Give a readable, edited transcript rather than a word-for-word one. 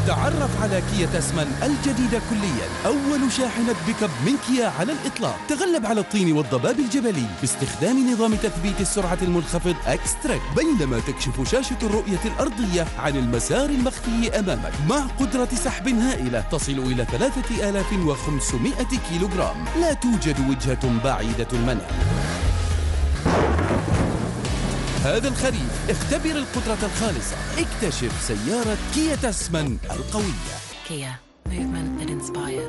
تعرف على كيا تسمان الجديدة كليا، أول شاحنة بيك اب من كيا على الإطلاق. تغلب على الطين والضباب الجبلي باستخدام نظام تثبيت السرعة المنخفض اكستراك، بينما تكشف شاشة الرؤية الأرضية عن المسار المخفي أمامك مع قدرة سحب هائلة تصل إلى 3500 كيلوغرام. لا توجد وجهة بعيدة المنال. هذا الخريف اختبر القدرة الخالصة، اكتشف سيارة كيا تسمان القوية. Kia, movement that inspires.